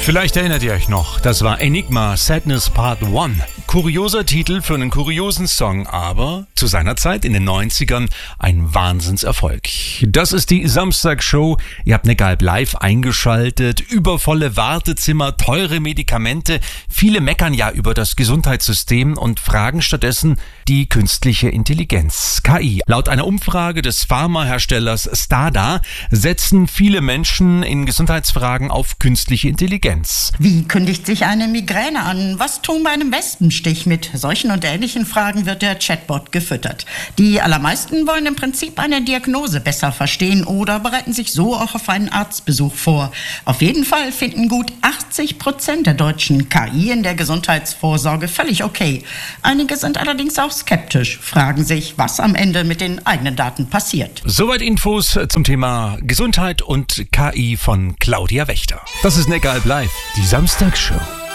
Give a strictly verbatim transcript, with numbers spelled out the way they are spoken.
Vielleicht erinnert ihr euch noch, das war Enigma Sadness Part eins. Kurioser Titel für einen kuriosen Song, aber zu seiner Zeit in den neunzigern ein Wahnsinnserfolg. Das ist die Samstagsshow. Ihr habt Negalb live eingeschaltet, übervolle Wartezimmer, teure Medikamente. Viele meckern ja über das Gesundheitssystem und fragen stattdessen die künstliche Intelligenz, K I. Laut einer Umfrage des Pharmaherstellers Stada setzen viele Menschen in Gesundheitsfragen auf künstliche Intelligenz. Wie kündigt sich eine Migräne an? Was tun bei einem Wespenstich? Mit solchen und ähnlichen Fragen wird der Chatbot gefüttert. Die allermeisten wollen im Prinzip eine Diagnose besser verstehen oder bereiten sich so auch auf einen Arztbesuch vor. Auf jeden Fall finden gut achtzig Prozent der Deutschen K I in der Gesundheitsvorsorge völlig okay. Einige sind allerdings auch skeptisch, fragen sich, was am Ende mit den eigenen Daten passiert. Soweit Infos zum Thema Gesundheit und K I von Claudia Wächter. Das ist Negalb live, die Samstagsshow.